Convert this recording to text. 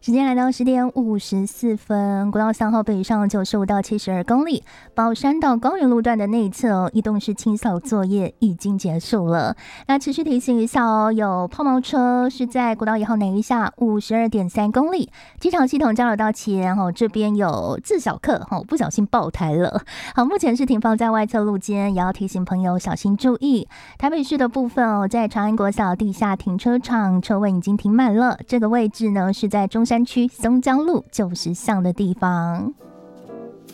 时间来到10:54，国道3号北上95到72公里，宝山到高原路段的内侧移动式清扫作业已经结束了。那持续提醒一下哦，有抛锚车是在国道1号南一下52.3公里，机场系统交流道前这边有自小客不小心爆胎了。好，目前是停放在外侧路肩，也要提醒朋友小心注意。台北市的部分在长安国小地下停车场车位已经停满了，这个位置呢是在中山区松江路90巷的地方。